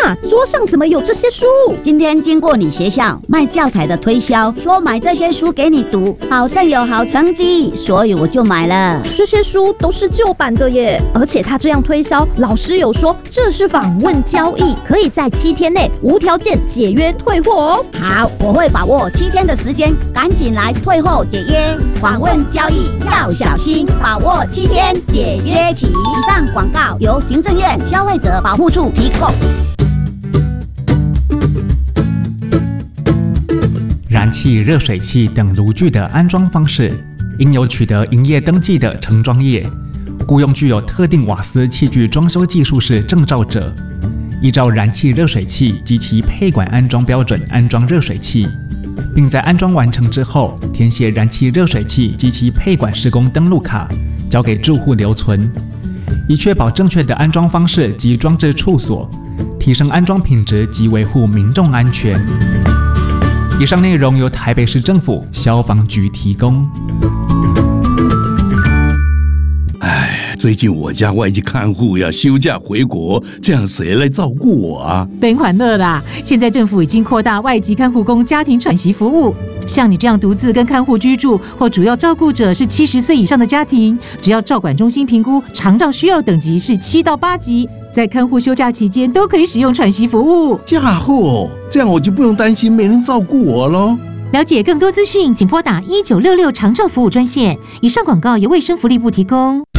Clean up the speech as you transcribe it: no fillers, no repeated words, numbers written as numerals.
啊，桌上怎么有这些书？ 今天经过你学校卖教材的推销，说买这些书给你读，保证有好成绩，所以我就买了。 这些书都是旧版的耶，而且他这样推销，老师有说这是访问交易，可以在7天内无条件解约退货哦。 好，我会把握7天的时间，赶紧来退货解约。访问交易要小心，把握7天解约期。以上广告由行政院消费者保护处提供。 燃气、热水器等炉具的安装方式，应有取得营业登记的承装业，雇用具有特定瓦斯器具装修技术士证照者，依照燃气、热水器及其配管安装标准安装热水器，并在安装完成之后填写燃气、热水器及其配管施工登录卡，交给住户留存，以确保正确的安装方式及装置处所，提升安装品质及维护民众安全。以上内容由台北市政府消防局提供。 最近我家外籍看护要休假回国，这样谁来照顾我啊？ Ben款乐啦！现在政府已经扩大外籍看护工家庭喘息服务，像你这样独自跟看护居住或主要照顾者是70岁以上的家庭，只要照管中心评估长照需要等级是7到8级，在看护休假期间都可以使用喘息服务。 家伙，这样我就不用担心没人照顾我咯。 了解更多资讯，请拨打1966长照服务专线。以上广告由卫生福利部提供。